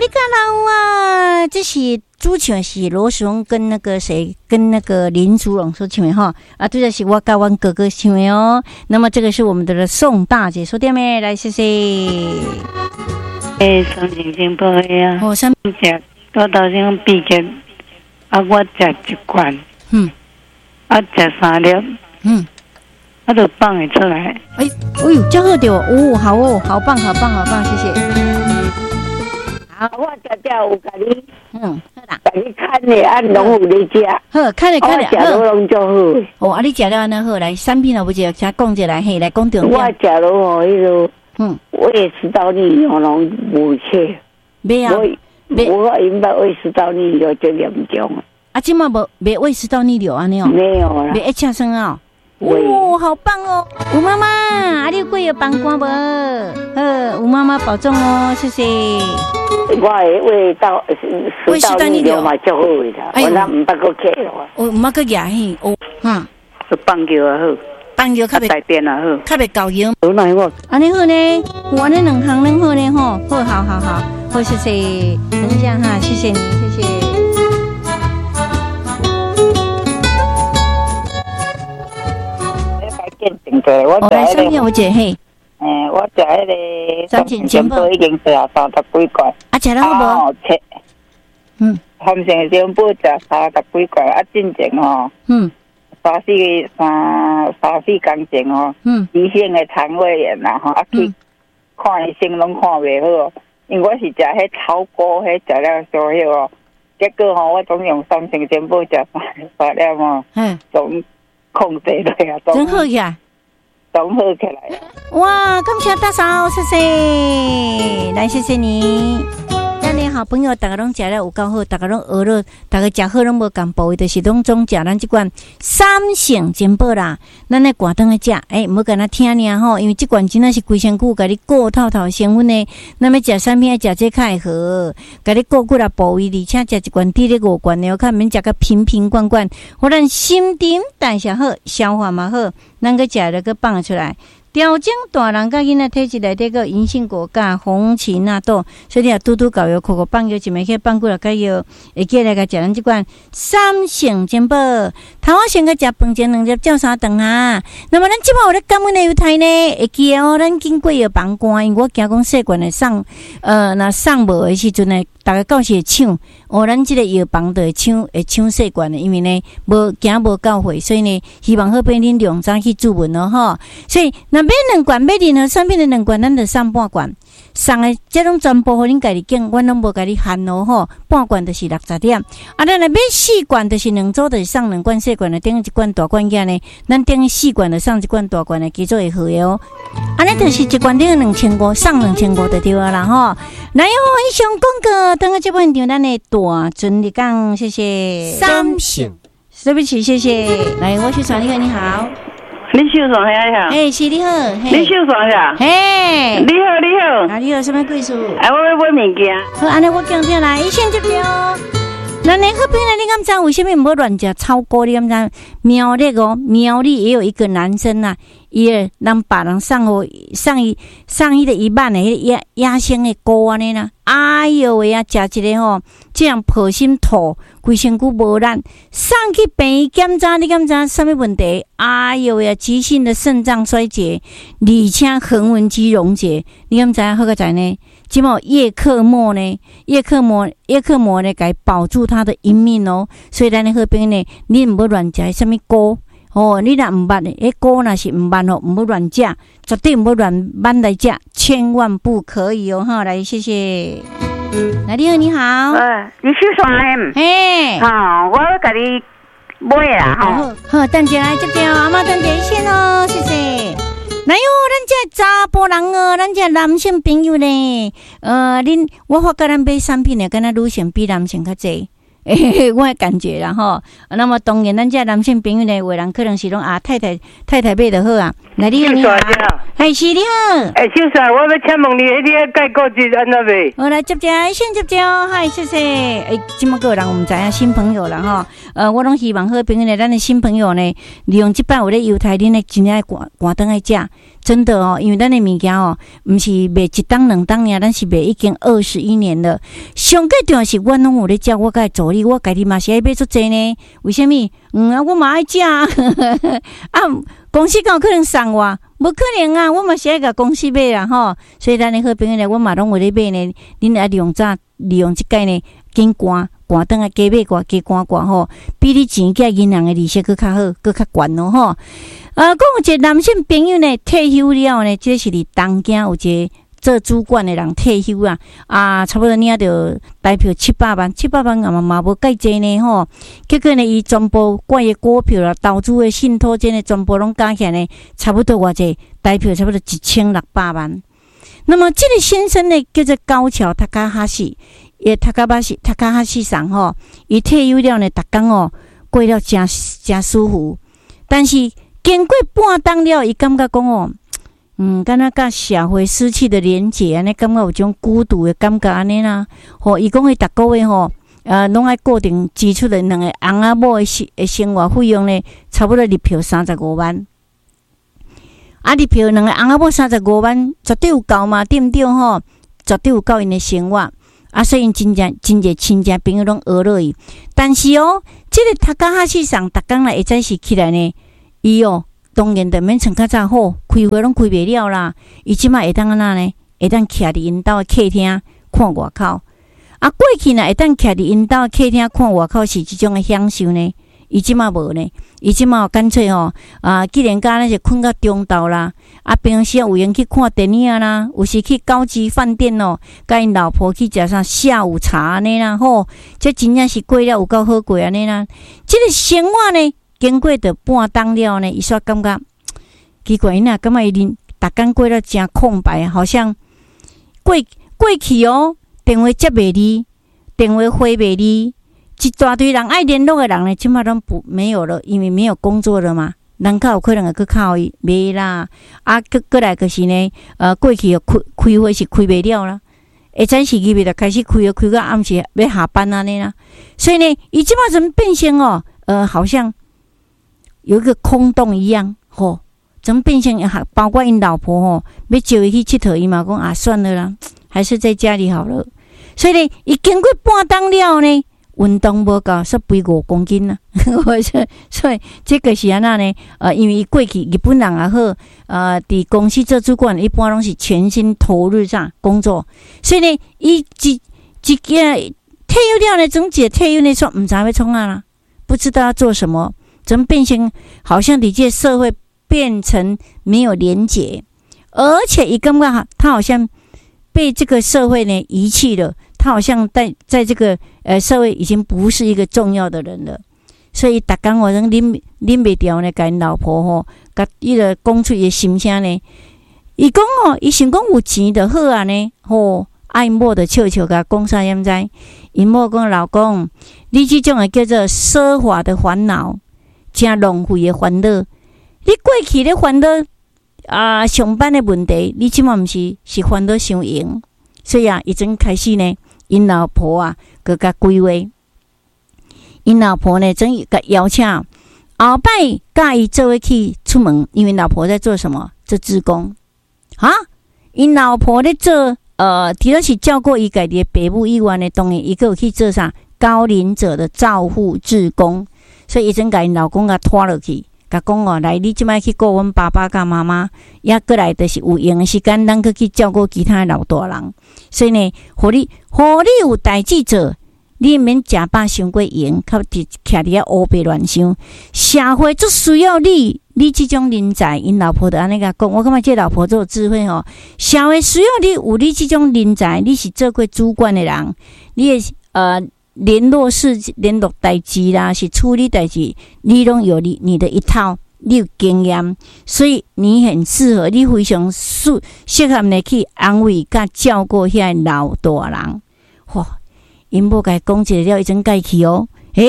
你看到啊，这是主唱是罗时丰跟那个谁，跟那个林淑荣所唱的哈啊，对的是我跟我哥哥唱的哦。那么这个是我们的宋大姐说对没？来，谢谢。 三星星报的啊， 哦，什么？ 我头先毕业，啊，我食一罐，啊，食3粒，我就放会出来。 哎呦，这好掉哦，好哦，好棒，好棒，好棒，谢谢。 好，我食掉有甲你， 好啦， 甲你看的啊，拢有咧食。 好，看咧， 我食了拢足好。 哦，啊，你食了安那好，来产品啊，不就先讲一来，嘿，来讲重点。 我食了哦，迄个，胃食道逆流拢无切。 没啊， 我因为胃食道逆流最严重。 啊，今嘛没胃食道逆流安尼哦？ 没有啦。 没一恰生啊。哦，好棒哦！吴妈妈，啊，你过有帮关无？吴妈妈保重哦，谢谢。 我的胃食道逆流嘛，足好的，我那唔捌个客咯。 哦，唔捌个牙嘿，哦，哈， 放球啊好， 放球较袂带电啊好， 较袂高音。 好哪个？ 安尼好呢，我那两行恁好呢吼，好，谢谢，等一下哈，谢谢你，谢谢。我来三片，我姐嘿。 我食迄个三件全部已经食30几罐。 啊，食了好无？ 含成全部食30几罐，啊，进前吼。三四工前吼。急性的肠胃炎啦吼，啊去看医生拢看袂好，因为我是食迄草菇，迄食了烧许哦。结果吼，我总用3成全部食3粒吼，总控制落啊， 真好呀。 总好起来。 哇，感谢大嫂，谢谢，来谢谢你。咱的好朋友，大家拢食了有够好，大家拢学了，大家食好拢无共步，就是拢总食咱这款三性珍宝啦。咱来挂灯来食，唔好跟他听尔吼，因为这款真的是规身躯，甲你顾透透成分呢。那么食产品要食这较会好，甲你顾骨啦部位，而且食一罐滴咧5罐的，看免食个瓶瓶罐罐，互咱心情代谢好，消化嘛好，咱个食了个放出来。调整大人甲囡仔体质内底个银杏果苷、红芪纳豆，所以你啊拄拄搞药，口口放药，一枚去放过来个药，会记来个食咱这款三性珍宝。头仔先个食饭前2粒照3顿啊。那么咱即摆有咧感恩的犹太呢，会记哦，咱经过药房关，因为我惊讲细罐的送，那送无的时阵呢，大家到时会抢。哦，咱即个药房就会抢细罐的，因为呢无惊无到货，所以呢，希望好俾恁量早去注文咯吼。所以那买2罐，买任何产品的2罐，咱就送半罐。送的这种全部互恁家己拣，阮拢无家己限咯吼。半罐就是60点，啊，咱来买4罐，就是2组，就是送2罐细罐的，等于1罐大罐仔呢。咱等于4罐就送1罐大罐的，叫做会好的哦。安尼就是1罐等于2500，送2500就对啊啦吼。来哦，以上广告，等下这本场咱的大尊你讲，谢谢。 三性， 对不起，谢谢。来，我去传你好，你好。 林秀爽呀！ 是你好， 林秀爽呀！ 嘿， 你好， 啊，你有什么贵事？ 我要买物件。 好，安尼我讲听来，一先接标。那你好朋友，你敢知为什么不乱食草菇？你敢知？苗栗哦，苗栗也有一个男生啊，伊让别人送伊的一半的野生的菇安尼啦。哎哟喂啊，食一个吼，这样破心吐，规身躯无力，送去病院检查，你敢知什么问题？哎哟喂啊，急性的肾脏衰竭，而且横纹肌溶解，你敢知好个在呢？即么叶克膜呢？叶克膜呢，该保住它的一命哦。所以咱的好朋友呢，你唔好乱食什么菇哦。你若唔捌的，迄菇若是唔捌哦，唔好乱食，绝对唔好乱买来食，千万不可以哦。哈，来谢谢。来，你好，你好。 你去爽嘞？ 嘿， 好，我甲你买啦吼。 好，等下来这边阿妈等一下哦，谢谢。来哟，咱这查甫人哦，咱这男性朋友呢，我发觉咱买产品呢，敢若女性比男性较济，我的感觉啦吼。那么当然，咱这男性朋友呢，有人可能是讲啊，太太买就好啊。来，你好， 嗨，是你好。 小三，我要请问你，你要介顾是安怎袂？ 我来接先接。嗨，谢谢。这么个人我们知影新朋友了哈。我拢希望好朋友呢，咱的新朋友呢，利用这摆有咧犹太恁的真爱赶灯来食，真的哦，因为咱的物件哦，不是卖一档两档呀，咱是卖已经21年了。上个重要是，我拢有咧食，我该助力，我家己嘛是爱买出济呢。为什么？我嘛爱食啊。公司敢有可能送我？无可能啊！我嘛是爱甲公司买啦吼，所以咱的好朋友呢，我嘛拢有咧买呢。恁爱利用即个呢，紧赶灯啊，加买加赶吼，比你钱寄银行的利息佫较好，佫较悬咯吼。讲有一个男性朋友呢，退休了呢，这是伫东京有一个做主管的人退休啊，差不多领着台票700万嘛无介济呢吼。结果呢，伊全部关于股票啦、投资的信托这呢，全部拢加起来呢，差不多偌济台票，差不多1600万。那么这个先生呢，叫做高桥塔卡哈西，塔卡哈西上吼，伊退休了呢，逐工哦过了真舒服，但是经过半冬了，伊感觉讲哦。敢若甲社会失去的连结，安尼感觉有种孤独的感觉安尼啦。吼，伊讲伊逐个月吼，拢爱固定支出的两个翁仔某的生活费用呢，差不多入票35万。入票两个翁仔某35万，绝对有够嘛，对毋对吼？绝对有够因的生活。所以因真侪亲戚朋友拢讹落伊。但是哦，这个塔加哈市场逐工来会早时起来呢，伊哦。当然，就免像较早好，开会拢开袂了啦。伊即摆会当安那呢？会当徛伫因兜客厅看外口。过去呢，会当徛伫因兜客厅看外口是即种的享受呢。伊即摆无呢，伊即摆干脆既然甲咱是困到中昼啦，平时有闲去看电影啦，有时去高级饭店甲因老婆去食啥下午茶安尼啦，吼，这真正是过了有够好过安尼啦。这个生活呢？经过着半冬了呢，伊煞感觉奇怪，因感觉伊逐工过了真空白，好像过去电话接袂离，电话回袂离，一大堆人爱联络的人呢，即马拢没有了，因为没有工作了嘛。人较有可能会去靠伊袂啦，过来就是呢，过去开会是开袂了啦，会早时入面就开始开到暗时要下班安尼啦，所以呢，伊即马怎么变成好像。有一个空洞一样，怎么变成包括因老婆要叫伊去佚佗，伊嘛讲算了啦，还是在家里好了。所以呢，伊经过半冬了呢，运动无够，煞肥5公斤啦。所以这个是安那呢？因为伊过去日本人也好，伫公司做主管，一般拢是全心投入上工作，所以呢，伊一退休了呢，总结退休呢说唔知要创啊啦，不知道要做什么。怎么变成好像你这社会变成没有连结，而且一感觉他好像被这个社会呢遗弃了，他好像在这个社会已经不是一个重要的人了，所以逐工我能忍袂掉呢，甲因老婆甲伊个讲出伊的心声呢，伊讲伊想讲有钱就好啊呢，爱某的笑笑甲讲啥样知？因某讲老公，你这种叫做奢华的烦恼。真浪费的烦恼，你过去咧烦恼上班的问题，你即满毋是烦恼伤严，所以已经开始呢，因老婆佮甲规划，因老婆呢，总甲邀请后摆甲伊做伙去出门，因为老婆在做什么？做志工因老婆咧做除了是照顾伊家己的爸母以外呢，当然伊个有去做啥高龄者的照护志工。所以伊真甲因老公拖落去，甲讲来你即摆去顾阮爸爸甲妈妈，也过来就是有闲的时间，咱去照顾其他老大人。所以呢，互你有代志做，你免食饱伤过闲，较徛伫遐乌白乱想。社会最需要你即种人才。因老婆就安尼甲讲，我感觉这老婆最有智慧社会需要你有你即种人才，你是做过主管的人，你的联络代志啦，是处理代志，你拢有你的一套，你有经验，所以你很适合，你非常适合呢去安慰甲照顾遐老大人。因某甲讲一个了，伊真介去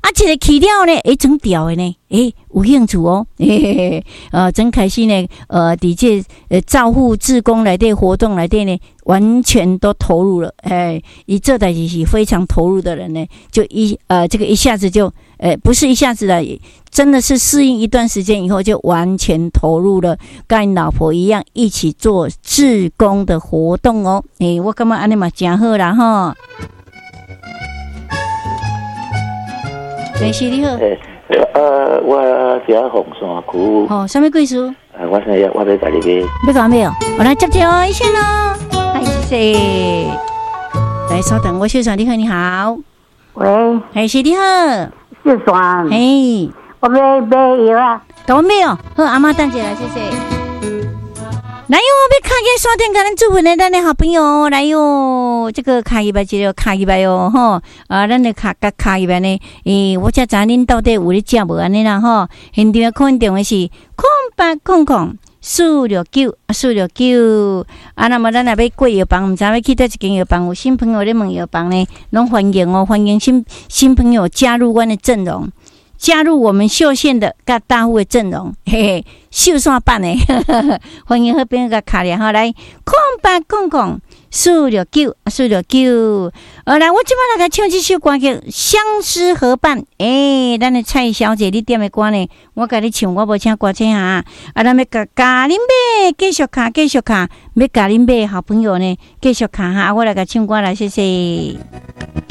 一个去了呢，整条的呢，有兴趣哦，真开心呢。伫这照护志工内底活动内底呢，完全都投入了。伊做代志是非常投入的人呢，就这个一下子就不是一下子了，真的是适应一段时间以后，就完全投入了，跟你老婆一样一起做志工的活动哦。我感觉安尼嘛真好啦吼。是你好。 我家凤山区。 什么贵书？ 我想要甲你买。 要讲没有？我来接一线喽。嗨，谢谢。来，稍等，我秀爽，你好，你好。 喂， 是你好。 秀爽。我买药啊。 给我买哦。好，阿妈等一下，谢谢。来哟，要卡给刷电，给咱祝福的咱的好朋友来哟。这个卡一百几了，卡一百哟吼。咱的卡一百呢？我才知恁到底有咧食无安尼啦吼。现场可能电话是0800-469-469。那么咱若要过药房，唔知要去叨一间药房，有新朋友咧问药房呢，拢欢迎哦，欢迎新朋友加入阮的阵容。加入我们秀线的甲大户的阵容，秀线版的，欢迎好朋友甲卡咧哈来0800-469-469。来，我即摆来甲唱这首歌叫《相思河畔》。咱的蔡小姐你点的歌呢？我甲你唱，我无请歌星啊。咱要甲恁买继续卡，要甲恁买好朋友呢继续卡哈。我来甲唱歌来，谢谢。